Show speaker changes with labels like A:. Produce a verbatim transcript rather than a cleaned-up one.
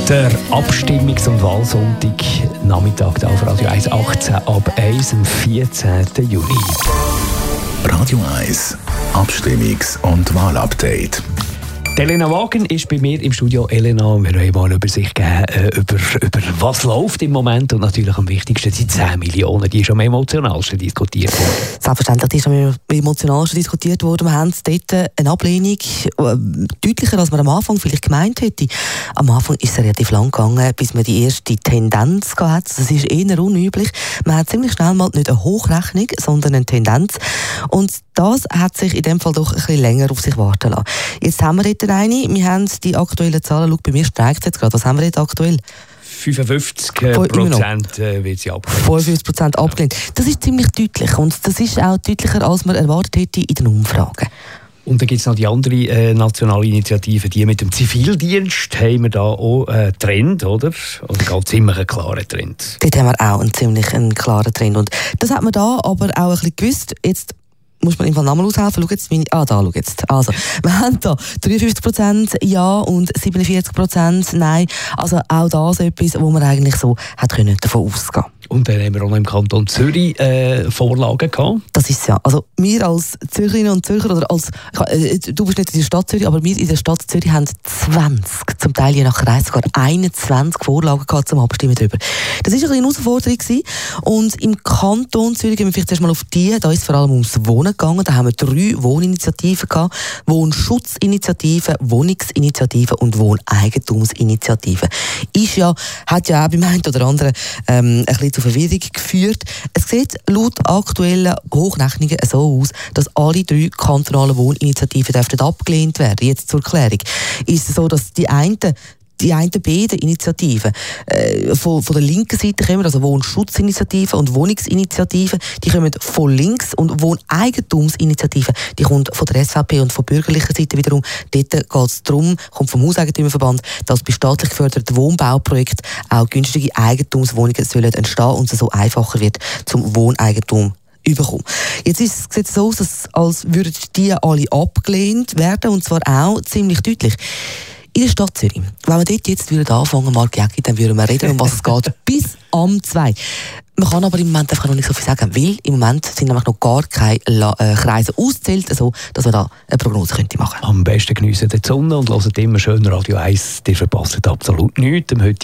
A: Der Abstimmungs- und Wahlsonntag, Nachmittag auf Radio eins, achtzehn ab eins am vierzehnten Juni.
B: Radio eins, Abstimmungs- und Wahlupdate.
A: Elena Wagen ist bei mir im Studio. Elena, wir wollen mal eine Übersicht geben, äh, über, über was läuft im Moment und natürlich am wichtigsten die zehn Millionen, die ist am emotionalsten diskutiert worden.
C: Selbstverständlich, die ist am emotionalsten diskutiert worden. Wir haben dort eine Ablehnung, äh, deutlicher als man am Anfang vielleicht gemeint hätte. Am Anfang ist es relativ lang gegangen, bis man die erste Tendenz hatte. Das ist eher unüblich. Man hat ziemlich schnell mal nicht eine Hochrechnung, sondern eine Tendenz. Und das hat sich in dem Fall doch ein bisschen länger auf sich warten lassen. Jetzt haben wir dort eine. Wir haben die aktuellen Zahlen. Schau, bei mir streikt es jetzt gerade. Was haben wir dort aktuell?
A: fünfundfünfzig Prozent wird sie abgelehnt.
C: fünfundfünfzig Prozent abgelehnt. Das ist ziemlich deutlich. Und das ist auch deutlicher, als man erwartet hätte in den Umfragen.
A: Und dann gibt es noch die andere äh, nationale Initiative, die mit dem Zivildienst. Haben wir da auch einen Trend, oder? Oder ganz ziemlich einen klaren Trend?
C: Dort haben wir auch einen ziemlich einen klaren Trend. Und das hat man da aber auch ein bisschen gewusst. Jetzt muss man im Fall nochmal aushelfen. Schau jetzt meine, ah, da, schau jetzt. Also, wir haben da dreiundfünfzig Prozent Ja und siebenundvierzig Prozent Nein. Also auch das etwas, wo man eigentlich so hat können davon ausgehen.
A: Und dann haben wir auch noch im Kanton Zürich äh, Vorlagen gehabt.
C: Das ist ja. Also wir als Zürcherinnen und Zürcher, oder als, äh, du bist nicht in der Stadt Zürich, aber wir in der Stadt Zürich haben zwanzig, zum Teil je nach Kreis sogar einundzwanzig Vorlagen gehabt zum Abstimmen darüber. Das war eine Herausforderung gewesen. Und im Kanton Zürich gehen wir vielleicht erstmal auf die, da ist es vor allem ums Wohnen gegangen. Da haben wir drei Wohninitiativen gehabt. Wohnschutzinitiative, Wohnungsinitiative und Wohneigentumsinitiative. Ist ja, hat ja auch beim einen oder anderen ähm, ein bisschen zu Verwirrung geführt. Es sieht laut aktuellen Hochrechnungen so aus, dass alle drei kantonalen Wohninitiativen dürften abgelehnt werden. Jetzt zur Klärung. Ist es so, dass die einen Die einen beiden Initiativen äh, von, von der linken Seite kommen, also Wohnschutzinitiative und Wohnungsinitiative, die kommen von links, und Wohneigentumsinitiative, die kommt von der S V P und von bürgerlicher Seite wiederum. Dort geht es darum, kommt vom Hauseigentümerverband, dass bei staatlich geförderten Wohnbauprojekten auch günstige Eigentumswohnungen sollen entstehen und es so einfacher wird zum Wohneigentum überkommen. Jetzt ist, sieht es so aus, dass, als würden die alle abgelehnt werden, und zwar auch ziemlich deutlich. In der Stadt Zürich. Wenn wir dort jetzt wieder anfangen, Marc Jäcki, dann würden wir reden, um was es geht, bis am zwei. Man kann aber im Moment einfach noch nicht so viel sagen, weil im Moment sind nämlich noch gar keine La- äh, Kreise ausgezählt, also, dass man da eine Prognose könnte machen.
A: Am besten geniessen die Sonne und hören immer schön Radio eins. Die verpassen absolut nichts.